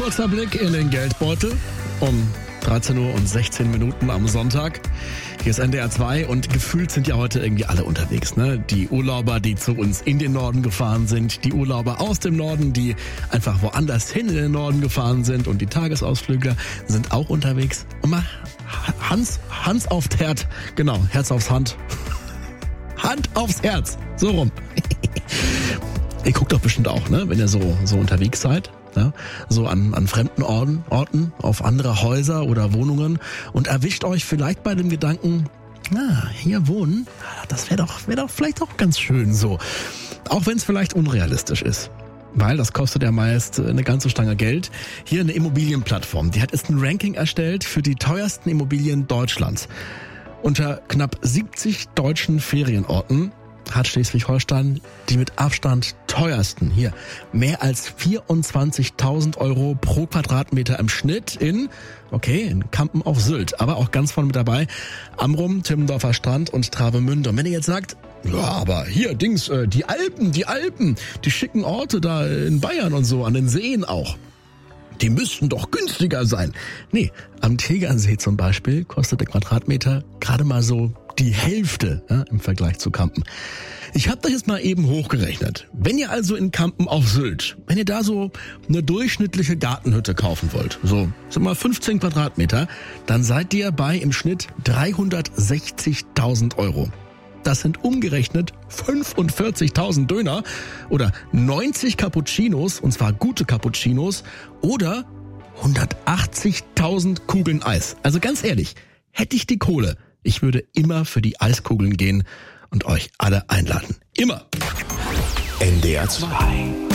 Kurzer Blick in den Geldbeutel um 13 Uhr und 16 Minuten am Sonntag. Hier ist NDR 2 und gefühlt sind ja heute irgendwie alle unterwegs, ne? Die Urlauber, die zu uns in den Norden gefahren sind, die Urlauber aus dem Norden, die einfach woanders hin in den Norden gefahren sind und die Tagesausflügler sind auch unterwegs. Und mal Hans aufs Herd, genau, Herz aufs Hand. Hand aufs Herz, so rum. Ihr guckt doch bestimmt auch, ne, wenn ihr so unterwegs seid. Ja, so an fremden Orten, auf andere Häuser oder Wohnungen und erwischt euch vielleicht bei dem Gedanken, hier wohnen, das wäre doch vielleicht auch ganz schön so. Auch wenn es vielleicht unrealistisch ist. Weil das kostet ja meist eine ganze Stange Geld. Hier eine Immobilienplattform, die hat jetzt ein Ranking erstellt für die teuersten Immobilien Deutschlands. Unter knapp 70 deutschen Ferienorten hat Schleswig-Holstein die mit Abstand teuersten. Hier mehr als 24.000 Euro pro Quadratmeter im Schnitt in Kampen auf Sylt. Aber auch ganz vorne mit dabei Amrum, Timmendorfer Strand und Travemünde. Und wenn ihr jetzt sagt, ja, aber hier, die Alpen, die schicken Orte da in Bayern und so, an den Seen auch. Die müssten doch günstiger sein. Nee, am Tegernsee zum Beispiel kostet der Quadratmeter gerade mal so die Hälfte, ja, im Vergleich zu Kampen. Ich habe das jetzt mal eben hochgerechnet. Wenn ihr also in Kampen auf Sylt, wenn ihr da so eine durchschnittliche Gartenhütte kaufen wollt, so 15 Quadratmeter, dann seid ihr bei im Schnitt 360.000 Euro. Das sind umgerechnet 45.000 Döner oder 90 Cappuccinos, und zwar gute Cappuccinos, oder 180.000 Kugeln Eis. Also ganz ehrlich, hätte ich die Kohle, ich würde immer für die Eiskugeln gehen und euch alle einladen. Immer. NDR 2